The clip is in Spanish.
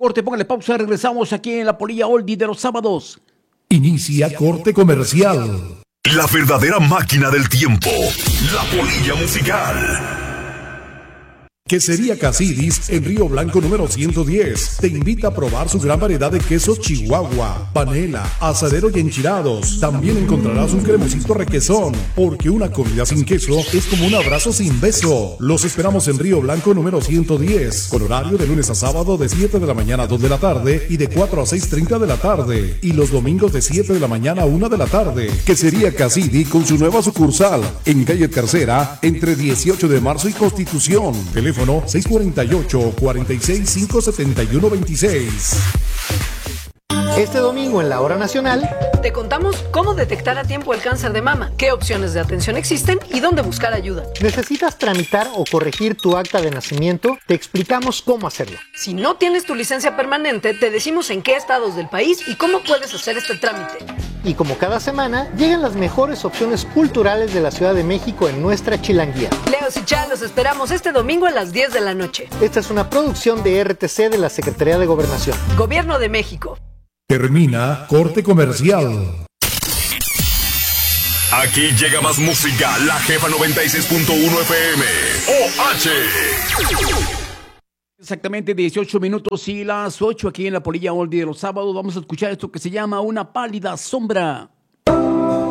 Corte, póngale pausa, regresamos aquí en la Polilla Oldie de los sábados. Inicia corte comercial. La verdadera máquina del tiempo. La Polilla Musical. Quesería Casidis en Río Blanco número 110 te invita a probar su gran variedad de quesos Chihuahua, panela, asadero y enchilados. También encontrarás un cremosito requesón, porque una comida sin queso es como un abrazo sin beso. Los esperamos en Río Blanco número 110, con horario de lunes a sábado de 7 de la mañana a 2 de la tarde y de 4 a 6:30 de la tarde. Y los domingos de 7 de la mañana a 1 de la tarde. Quesería Casidis con su nueva sucursal en calle Tercera, entre 18 de marzo y Constitución. Teléfono 648-46-571-26. Este domingo en la Hora Nacional te contamos cómo detectar a tiempo el cáncer de mama, qué opciones de atención existen y dónde buscar ayuda. ¿Necesitas tramitar o corregir tu acta de nacimiento? Te explicamos cómo hacerlo. Si no tienes tu licencia permanente, te decimos en qué estados del país y cómo puedes hacer este trámite. Y como cada semana, llegan las mejores opciones culturales de la Ciudad de México en nuestra chilanguía. Leos y Chá, los esperamos este domingo a las 10 de la noche. Esta es una producción de RTC de la Secretaría de Gobernación. Gobierno de México. Termina corte comercial. Aquí llega más música, la Jefa 96.1 FM. OH. Exactamente 18 minutos y las 8 aquí en la Polilla Oldie de los sábados. Vamos a escuchar esto que se llama Una pálida sombra.